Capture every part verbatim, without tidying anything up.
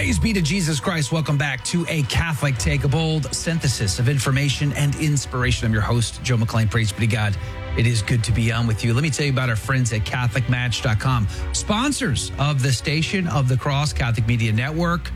Praise be to Jesus Christ. Welcome back to A Catholic Take, a bold synthesis of information and inspiration. I'm your host, Joe McClain. Praise be to God. It is good to be on with you. Let me tell you about our friends at Catholic Match dot com, sponsors of the Station of the Cross Catholic Media Network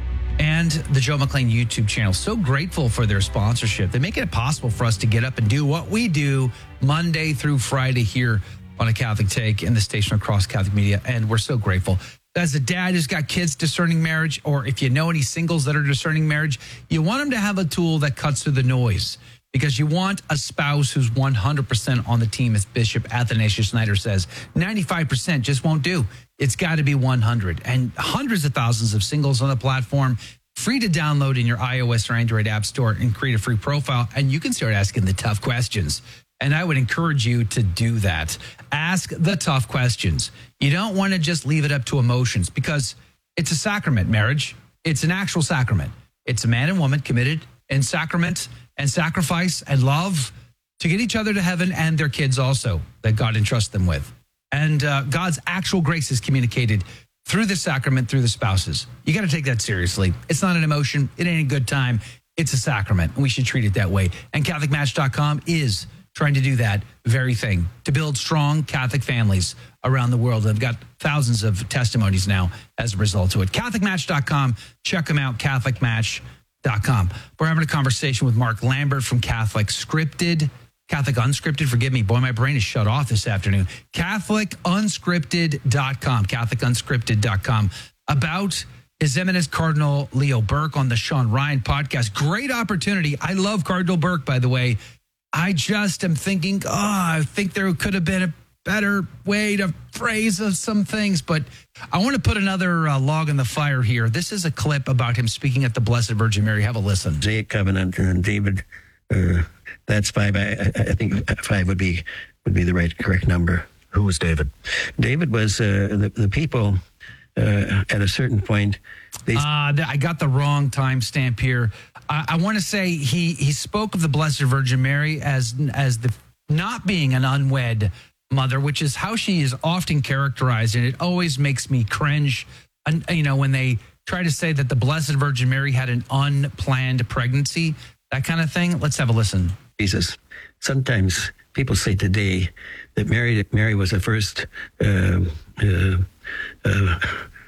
and the Joe McClain YouTube channel. So grateful for their sponsorship. They make it possible for us to get up and do what we do Monday through Friday here on A Catholic Take in the Station of Cross Catholic Media, and we're so grateful. As a dad who's got kids discerning marriage, or if you know any singles that are discerning marriage, you want them to have a tool that cuts through the noise, because you want a spouse who's one hundred percent on the team, as Bishop Athanasius Schneider says. ninety-five percent just won't do. It's got to be one hundred. And hundreds of thousands of singles on the platform, free to download in your iOS or Android app store and create a free profile. And you can start asking the tough questions. And I would encourage you to do that. Ask the tough questions. You don't want to just leave it up to emotions, because it's a sacrament, marriage. It's an actual sacrament. It's a man and woman committed in sacrament and sacrifice and love to get each other to heaven, and their kids also that God entrusts them with. And uh, God's actual grace is communicated through the sacrament, through the spouses. You got to take that seriously. It's not an emotion. It ain't a good time. It's a sacrament, and we should treat it that way. And Catholic Match dot com is trying to do that very thing, to build strong Catholic families around the world. They've got thousands of testimonies now as a result to it. Catholic Match dot com. Check them out, Catholic Match dot com. We're having a conversation with Mark Lambert from Catholic Scripted. Catholic Unscripted, forgive me. Boy, my brain is shut off this afternoon. Catholic Unscripted dot com. Catholic Unscripted dot com. About His Eminence Cardinal Leo Burke on the Sean Ryan podcast. Great opportunity. I love Cardinal Burke, by the way. I just am thinking, oh, I think there could have been a better way to phrase some things, but I want to put another uh, log in the fire here. This is a clip about him speaking at the Blessed Virgin Mary. Have a listen. Mosaic Covenant and David, uh, that's five. I, I, I think five would be would be the right correct number. Who was David? David was uh, the, the people uh, at a certain point. They... Uh, I got the wrong timestamp here. I, I want to say he he spoke of the Blessed Virgin Mary as as the not being an unwed mother, which is how she is often characterized, and it always makes me cringe. And you know, when they try to say that the Blessed Virgin Mary had an unplanned pregnancy, that kind of thing. Let's have a listen. Jesus. Sometimes people say today that Mary Mary was the first uh, uh, uh,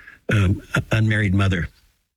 um, unmarried mother.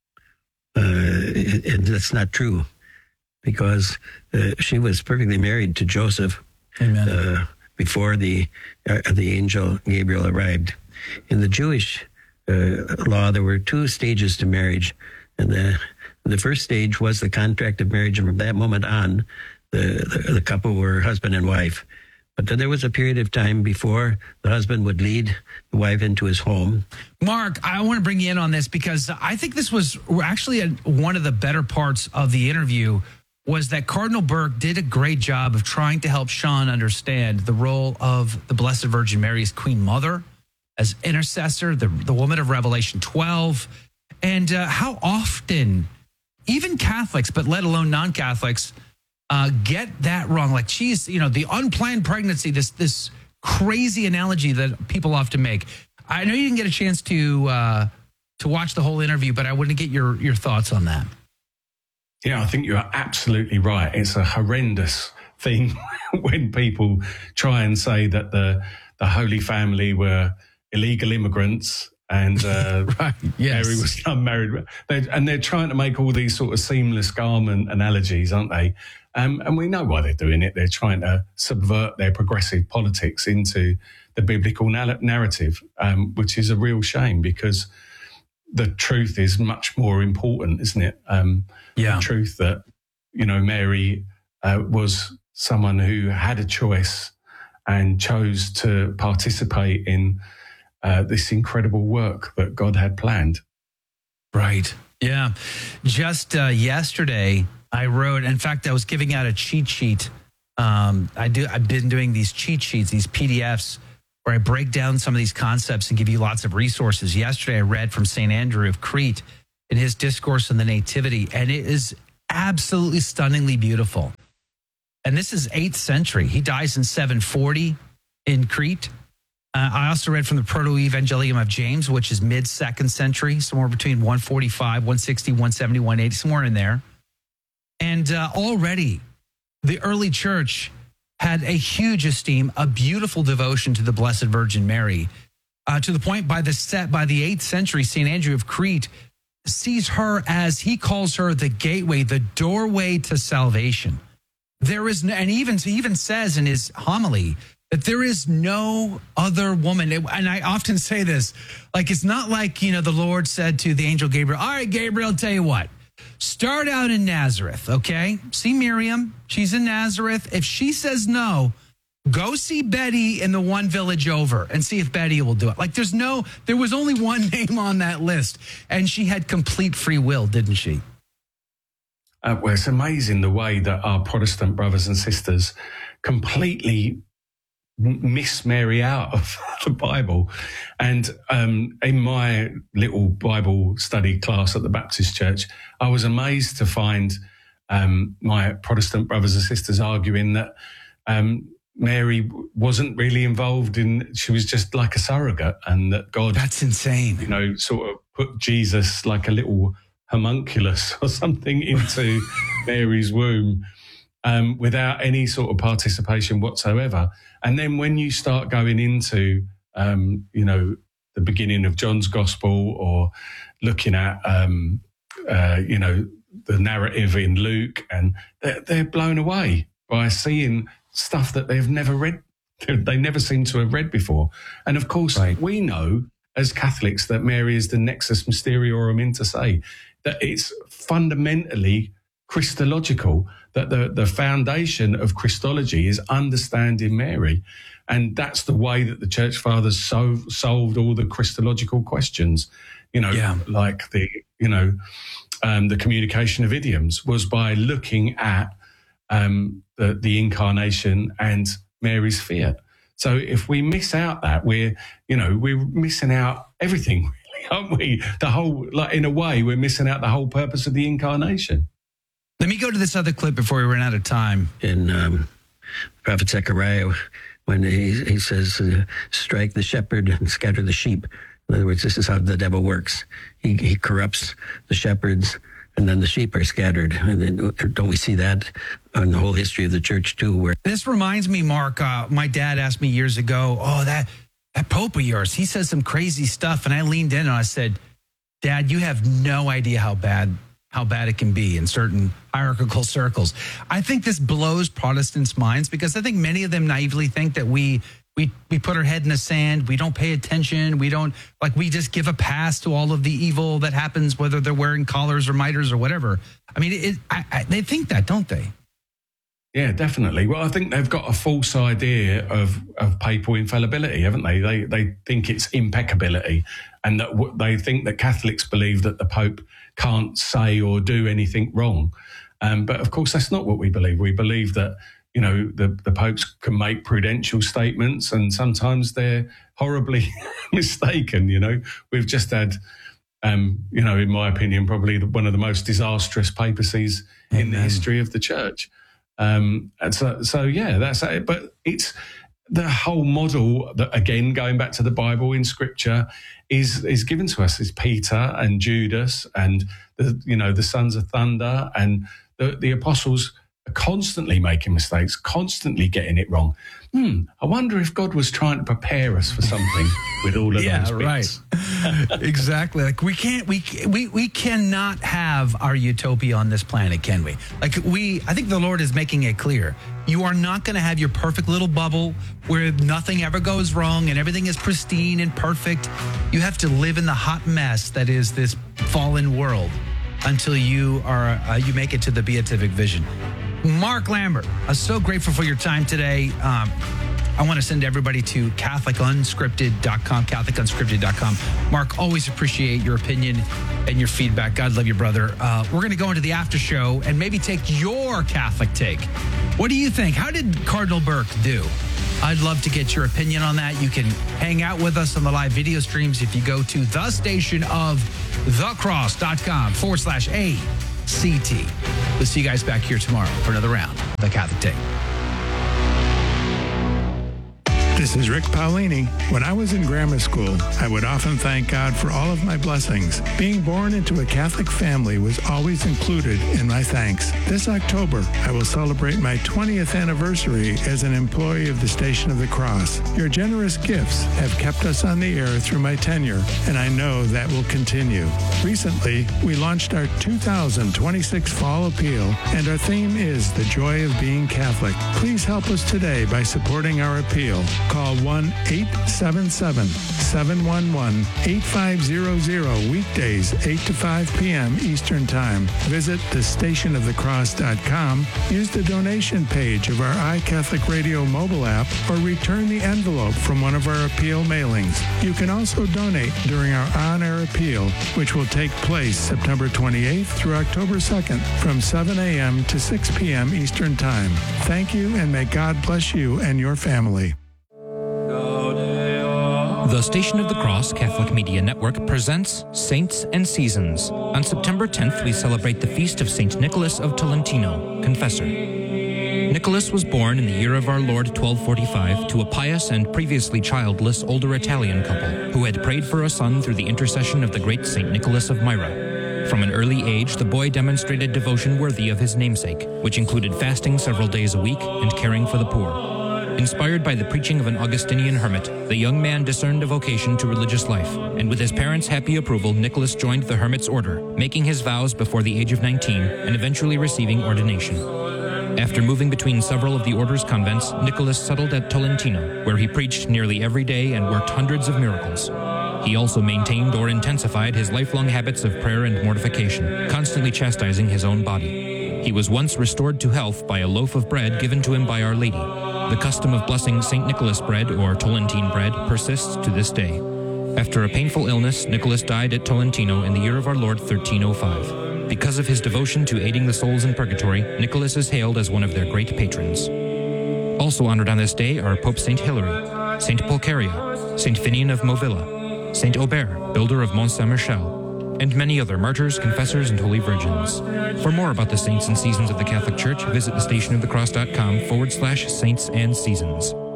Uh, and that's not true, because uh, she was perfectly married to Joseph. Amen. Uh, before the uh, the angel Gabriel arrived. In the Jewish uh, law, there were two stages to marriage, and the the first stage was the contract of marriage, and from that moment on, the the, the couple were husband and wife. But then there was a period of time before the husband would lead the wife into his home. Mark, I want to bring you in on this, because I think this was actually a, one of the better parts of the interview, was that Cardinal Burke did a great job of trying to help Sean understand the role of the Blessed Virgin Mary as Queen Mother, as intercessor, the, the woman of Revelation twelve, and uh, how often even Catholics, but let alone non-Catholics, Uh, get that wrong. Like, she's, you know, the unplanned pregnancy, this this crazy analogy that people often make. I know you didn't get a chance to uh, to watch the whole interview, but I want to get your, your thoughts on that. Yeah, I think you're absolutely right. It's a horrendous thing when people try and say that the the Holy Family were illegal immigrants and uh, right. Yes. Mary was unmarried. They, and they're trying to make all these sort of seamless garment analogies, aren't they? Um, and we know why they're doing it. They're trying to subvert their progressive politics into the biblical na- narrative, um, which is a real shame, because the truth is much more important, isn't it? Um, yeah. The truth that, you know, Mary uh, was someone who had a choice and chose to participate in uh, this incredible work that God had planned. Right. Yeah. Just uh, yesterday, I wrote, in fact, I was giving out a cheat sheet. Um, I do, I've been doing these cheat sheets, these P D Fs, where I break down some of these concepts and give you lots of resources. Yesterday, I read from Saint Andrew of Crete in his Discourse on the Nativity, and it is absolutely stunningly beautiful. And this is eighth century. He dies in seven forty in Crete. Uh, I also read from the Proto-Evangelium of James, which is mid-second century, somewhere between one forty-five, one sixty, one seventy, one eighty, somewhere in there. And uh, already the early church had a huge esteem, a beautiful devotion to the Blessed Virgin Mary, uh, to the point by the set by the eighth century, Saint Andrew of Crete sees her as, he calls her the gateway, the doorway to salvation. There is, no, and even he even says in his homily that there is no other woman. And I often say this, like, it's not like, you know, the Lord said to the angel Gabriel, all right, Gabriel, tell you what, start out in Nazareth, okay? See Miriam, she's in Nazareth. If she says no, go see Betty in the one village over and see if Betty will do it. Like, there's no, there was only one name on that list, and she had complete free will, didn't she? Uh, well, it's amazing the way that our Protestant brothers and sisters completely miss Mary out of the Bible. And um, in my little Bible study class at the Baptist Church, I was amazed to find um, my Protestant brothers and sisters arguing that um, Mary wasn't really involved in, she was just like a surrogate, and that God, that's insane, you know, sort of put Jesus like a little homunculus or something into Mary's womb um, without any sort of participation whatsoever. And then when you start going into, um, you know, the beginning of John's Gospel, or looking at, um, uh, you know, the narrative in Luke, and they're, they're blown away by seeing stuff that they've never read, they never seem to have read before. And of course, right. we know as Catholics that Mary is the nexus mysteriorum inter se, that it's fundamentally Christological, that the, the foundation of Christology is understanding Mary. And that's the way that the Church Fathers so, solved all the Christological questions, you know, yeah. like the, you know, um, the communication of idioms was by looking at um, the, the incarnation and Mary's fiat. So if we miss out that, we're, you know, we're missing out everything, really, aren't we? The whole, like, in a way, we're missing out the whole purpose of the incarnation. Let me go to this other clip before we run out of time. In um, Prophet Zechariah, when he, he says, uh, strike the shepherd and scatter the sheep. In other words, this is how the devil works. He, he corrupts the shepherds, and then the sheep are scattered. And then, don't we see that on the whole history of the church too? Where this reminds me, Mark, uh, my dad asked me years ago, oh, that, that Pope of yours, he says some crazy stuff. And I leaned in and I said, Dad, you have no idea how bad how bad it can be in certain hierarchical circles. I think this blows Protestants' minds, because I think many of them naively think that we we we put our head in the sand, we don't pay attention, we don't, like, we just give a pass to all of the evil that happens, whether they're wearing collars or miters or whatever. I mean, it, I, I, they think that, don't they? Yeah, definitely. Well, I think they've got a false idea of, of papal infallibility, haven't they? They they think it's impeccability, and that w- they think that Catholics believe that the Pope can't say or do anything wrong. Um, but of course, that's not what we believe. We believe that, you know, the, the popes can make prudential statements, and sometimes they're horribly mistaken. You know, we've just had, um, you know, in my opinion, probably the, one of the most disastrous papacies Amen. in the history of the church. Um, and so, so yeah, that's it. But it's the whole model that, again, going back to the Bible in Scripture, is is given to us. Is Peter and Judas and the, you know, the sons of thunder, and the, the apostles are constantly making mistakes, constantly getting it wrong. Hmm, I wonder if God was trying to prepare us for something with all of yeah, those bits. Right. Exactly. Like, we can't, we we we cannot have our utopia on this planet, can we? Like, we, I think the Lord is making it clear. You are not going to have your perfect little bubble where nothing ever goes wrong and everything is pristine and perfect. You have to live in the hot mess that is this fallen world until you are uh, you make it to the beatific vision. Mark Lambert, I'm so grateful for your time today. Um, I want to send everybody to Catholic Unscripted dot com, Catholic Unscripted dot com. Mark, always appreciate your opinion and your feedback. God love you, brother. Uh, we're going to go into the after show and maybe take your Catholic take. What do you think? How did Cardinal Burke do? I'd love to get your opinion on that. You can hang out with us on the live video streams if you go to the station of thecross.com forward slash A C T. We'll see you guys back here tomorrow for another round of The Catholic Take. This is Rick Paulini. When I was in grammar school, I would often thank God for all of my blessings. Being born into a Catholic family was always included in my thanks. This October, I will celebrate my twentieth anniversary as an employee of the Station of the Cross. Your generous gifts have kept us on the air through my tenure, and I know that will continue. Recently, we launched our two thousand twenty-six Fall Appeal, and our theme is The Joy of Being Catholic. Please help us today by supporting our appeal. Call one eight seven seven, seven one one, eight five zero zero weekdays, eight to five p.m. Eastern Time. Visit the station of the cross dot com, use the donation page of our iCatholic Radio mobile app, or return the envelope from one of our appeal mailings. You can also donate during our on-air appeal, which will take place September twenty-eighth through October second from seven a.m. to six p.m. Eastern Time. Thank you, and may God bless you and your family. The Station of the Cross Catholic Media Network presents Saints and Seasons. On September tenth, we celebrate the feast of Saint Nicholas of Tolentino, Confessor. Nicholas was born in the year of our Lord twelve forty-five to a pious and previously childless older Italian couple who had prayed for a son through the intercession of the great Saint Nicholas of Myra. From an early age, the boy demonstrated devotion worthy of his namesake, which included fasting several days a week and caring for the poor. Inspired by the preaching of an Augustinian hermit, the young man discerned a vocation to religious life, and with his parents' happy approval, Nicholas joined the hermit's order, making his vows before the age of nineteen and eventually receiving ordination. After moving between several of the order's convents, Nicholas settled at Tolentino, where he preached nearly every day and worked hundreds of miracles. He also maintained or intensified his lifelong habits of prayer and mortification, constantly chastising his own body. He was once restored to health by a loaf of bread given to him by Our Lady. The custom of blessing Saint Nicholas bread, or Tolentine bread, persists to this day. After a painful illness, Nicholas died at Tolentino in the year of our Lord thirteen oh five. Because of his devotion to aiding the souls in purgatory, Nicholas is hailed as one of their great patrons. Also honored on this day are Pope Saint Hilary, Saint Pulcheria, Saint Finian of Movilla, Saint Aubert, builder of Mont Saint-Michel, and many other martyrs, confessors, and holy virgins. For more about the saints and seasons of the Catholic Church, visit the stationofthecross.com forward slash saints and seasons.